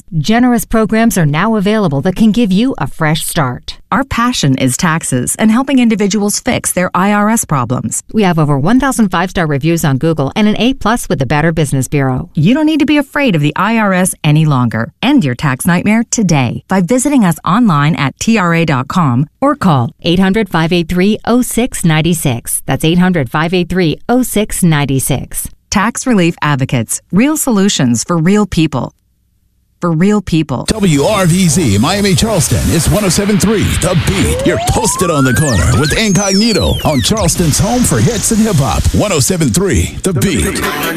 Generous programs are now available that can give you a fresh start. Our passion is taxes and helping individuals fix their IRS problems. We have over 1,000 5-star reviews on Google and an A+ with the Better Business Bureau. You don't need to be afraid of the IRS any longer. End your tax nightmare today by visiting us online at TRA.com or call 800-583-0696. That's 800-583-0696. Tax Relief Advocates. Real solutions for real people. For real people. WRVZ Miami Charleston is 107.3 The Beat. You're posted on the corner with Incognito on Charleston's home for hits and hip hop. 107.3 The Beat.